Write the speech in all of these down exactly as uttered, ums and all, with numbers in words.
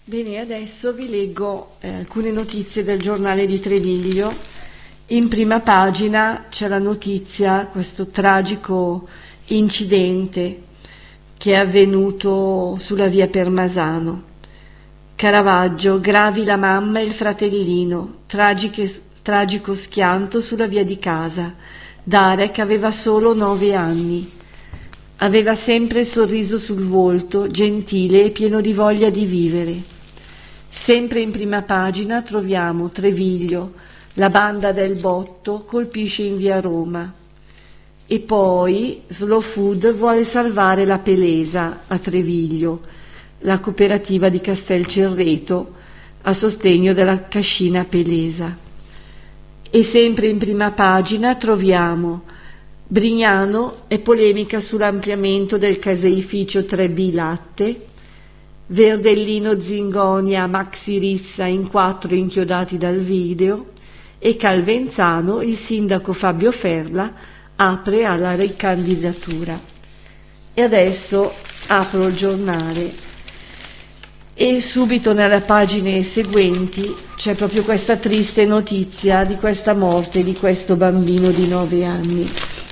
Bene, adesso vi leggo eh, alcune notizie del giornale di Treviglio. In prima pagina c'è la notizia, questo tragico incidente che è avvenuto sulla via Permasano. Caravaggio, gravi la mamma e il fratellino, tragiche, tragico schianto sulla via di casa. Darek aveva solo nove anni. Aveva sempre il sorriso sul volto, gentile e pieno di voglia di vivere. Sempre in prima pagina troviamo Treviglio, la banda del botto colpisce in via Roma. E poi Slow Food vuole salvare la Pelesa a Treviglio, la cooperativa di Castelcerreto a sostegno della cascina Pelesa. E sempre in prima pagina troviamo Brignano e polemica sull'ampliamento del caseificio tre B Latte, Verdellino Zingonia Maxi Rissa in quattro inchiodati dal video e Calvenzano, il sindaco Fabio Ferla, apre alla ricandidatura. E adesso apro il giornale e subito nelle pagine seguenti c'è proprio questa triste notizia di questa morte di questo bambino di nove anni.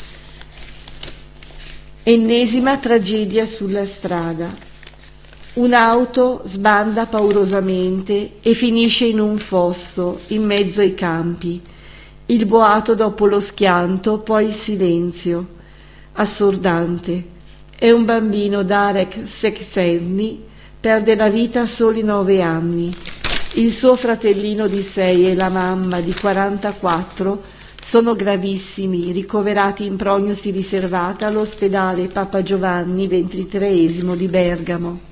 Ennesima tragedia sulla strada. Un'auto sbanda paurosamente e finisce in un fosso in mezzo ai campi. Il boato dopo lo schianto, poi il silenzio. Assordante. È un bambino, Darek Seksenni, perde la vita a soli nove anni. Il suo fratellino di sei e la mamma di quarantaquattro sono gravissimi, ricoverati in prognosi riservata all'ospedale Papa Giovanni ventitreesimo di Bergamo.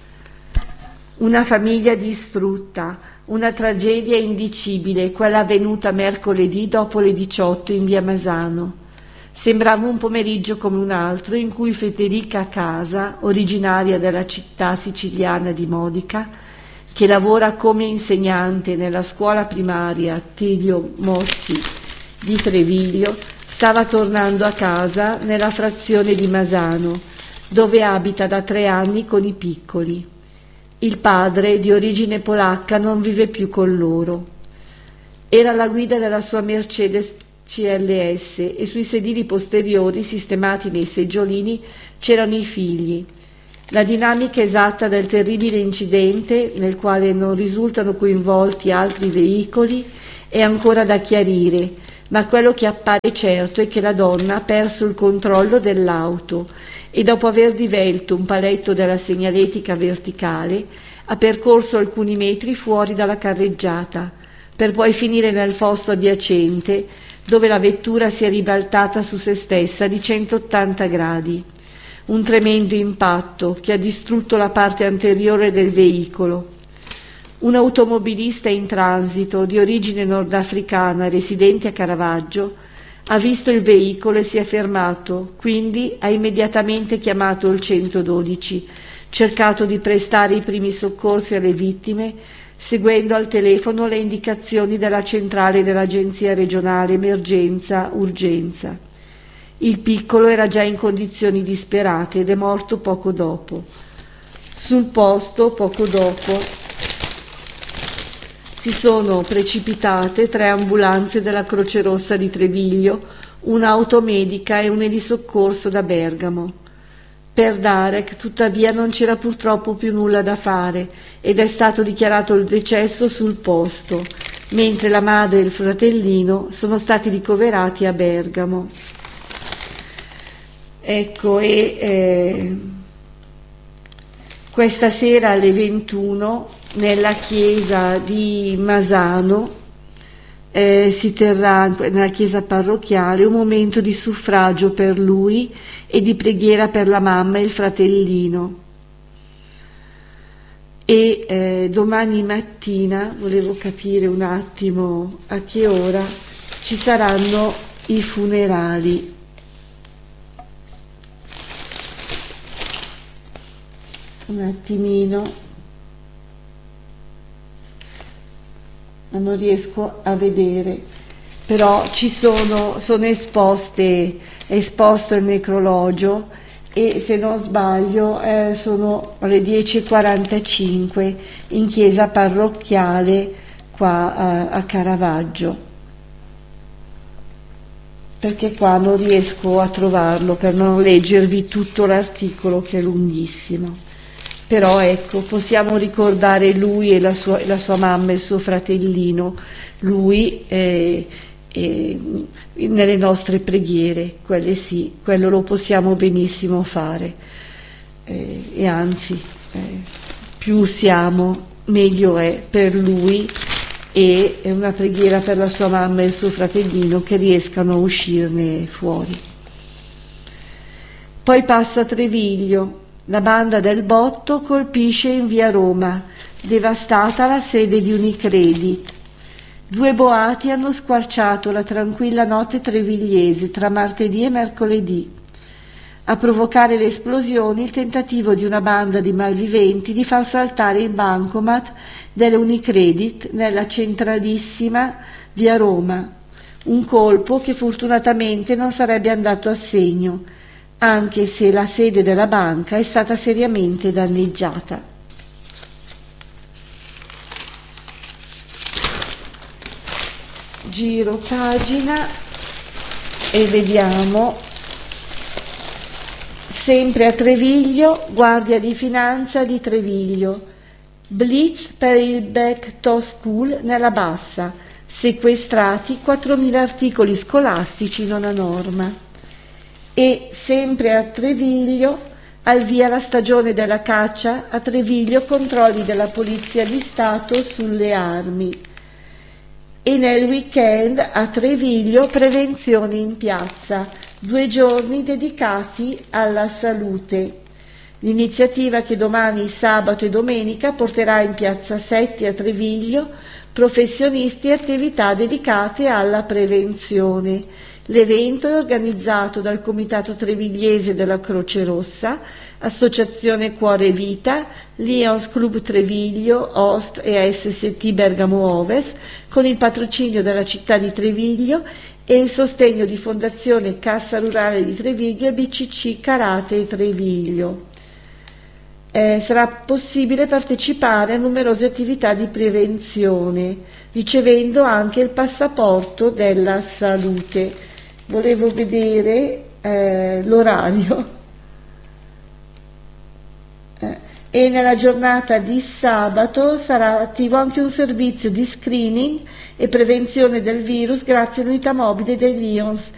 Una famiglia distrutta, una tragedia indicibile, quella avvenuta mercoledì dopo le diciotto in via Masano. Sembrava un pomeriggio come un altro in cui Federica Casa, originaria della città siciliana di Modica, che lavora come insegnante nella scuola primaria Tilio Mozzi di Treviglio, stava tornando a casa nella frazione di Masano, dove abita da tre anni con i piccoli. Il padre, di origine polacca, non vive più con loro. Era alla guida della sua Mercedes C L S e sui sedili posteriori, sistemati nei seggiolini, c'erano i figli. La dinamica esatta del terribile incidente, nel quale non risultano coinvolti altri veicoli, è ancora da chiarire, ma quello che appare certo è che la donna ha perso il controllo dell'auto e dopo aver divelto un paletto della segnaletica verticale ha percorso alcuni metri fuori dalla carreggiata, per poi finire nel fosso adiacente, dove la vettura si è ribaltata su se stessa di centottanta gradi. Un tremendo impatto che ha distrutto la parte anteriore del veicolo. Un automobilista in transito di origine nordafricana residente a Caravaggio ha visto il veicolo e si è fermato, quindi ha immediatamente chiamato il centododici, cercato di prestare i primi soccorsi alle vittime, seguendo al telefono le indicazioni della centrale dell'Agenzia regionale Emergenza Urgenza. Il piccolo era già in condizioni disperate ed è morto poco dopo. Sul posto, poco dopo, si sono precipitate tre ambulanze della Croce Rossa di Treviglio, un'auto medica e un elisoccorso da Bergamo. Per Darek, tuttavia, non c'era purtroppo più nulla da fare ed è stato dichiarato il decesso sul posto, mentre la madre e il fratellino sono stati ricoverati a Bergamo. Ecco, e eh, questa sera alle ventuno nella chiesa di Masano eh, si terrà, nella chiesa parrocchiale, un momento di suffragio per lui e di preghiera per la mamma e il fratellino. E eh, domani mattina, volevo capire un attimo a che ora, ci saranno i funerali. Un attimino. Ma non riesco a vedere, però ci sono, sono esposte, è esposto il necrologio e se non sbaglio eh, sono le dieci e quarantacinque in chiesa parrocchiale qua a, a Caravaggio, perché qua non riesco a trovarlo per non leggervi tutto l'articolo che è lunghissimo. Però ecco, possiamo ricordare lui e la sua, la sua mamma e il suo fratellino, lui eh, eh, nelle nostre preghiere, quelle sì, quello lo possiamo benissimo fare, eh, e anzi eh, più siamo meglio è per lui, e è una preghiera per la sua mamma e il suo fratellino che riescano a uscirne fuori. Poi passo a Treviglio. La banda del botto colpisce in via Roma, devastata la sede di Unicredit. Due boati hanno squarciato la tranquilla notte trevigliese tra martedì e mercoledì. A provocare le esplosioni il tentativo di una banda di malviventi di far saltare il bancomat dell'Unicredit nella centralissima via Roma, un colpo che fortunatamente non sarebbe andato a segno, anche se la sede della banca è stata seriamente danneggiata. Giro pagina e vediamo, sempre a Treviglio, Guardia di Finanza di Treviglio, blitz per il Back to School nella Bassa, sequestrati quattromila articoli scolastici non a norma. E sempre a Treviglio, al via la stagione della caccia, a Treviglio controlli della Polizia di Stato sulle armi. E nel weekend a Treviglio prevenzione in piazza, due giorni dedicati alla salute. L'iniziativa che domani, sabato e domenica, porterà in piazza Setti a Treviglio professionisti e attività dedicate alla prevenzione. L'evento è organizzato dal Comitato Trevigliese della Croce Rossa, Associazione Cuore Vita, Lions Club Treviglio, Ost e A S S T Bergamo Ovest, con il patrocinio della città di Treviglio e il sostegno di Fondazione Cassa Rurale di Treviglio e B C C Karate Treviglio. Eh, sarà possibile partecipare a numerose attività di prevenzione, ricevendo anche il passaporto della salute. Volevo vedere eh, l'orario. Eh, e nella giornata di sabato sarà attivo anche un servizio di screening e prevenzione del virus grazie all'unità mobile dei Lions